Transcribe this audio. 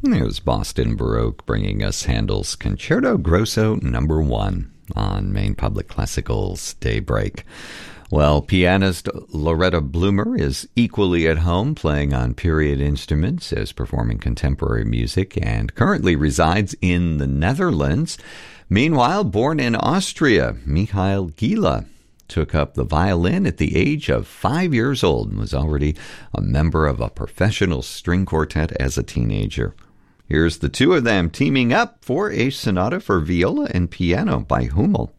It was Boston Baroque bringing us Handel's Concerto Grosso No. 1 on Maine Public Classical's Daybreak. Well, pianist Loretta Bloomer is equally at home playing on period instruments as performing contemporary music and currently resides in the Netherlands. Meanwhile, born in Austria, Michael Gila took up the violin at the age of 5 years old and was already a member of a professional string quartet as a teenager. Here's the two of them teaming up for a sonata for viola and piano by Hummel.